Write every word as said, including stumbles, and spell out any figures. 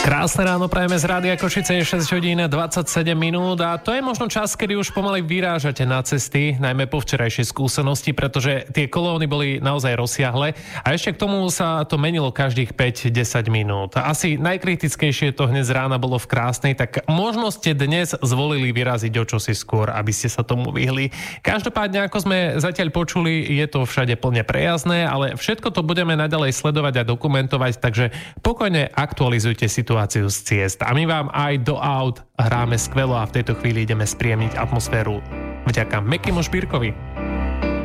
Krásne ráno prajeme z Rádia Košice, šesť hodín dvadsaťsedem minút a to je možno čas, kedy už pomaly vyrážate na cesty, najmä po včerajšej skúsenosti, pretože tie kolóny boli naozaj rozsiahle a ešte k tomu sa to menilo každých päť až desať minút. Asi najkritickejšie to hneď z rána bolo v Krásnej, tak možno ste dnes zvolili vyraziť o čosi skôr, aby ste sa tomu vyhli. Každopádne, ako sme zatiaľ počuli, je to všade plne prejazdné, ale všetko to budeme naďalej sledovať a dokumentovať, takže pokojne aktualizujte situáciu z ciest. A my vám aj do aut hráme skvelo a v tejto chvíli ideme spríjemniť atmosféru vďaka Mekymu Špírkovi.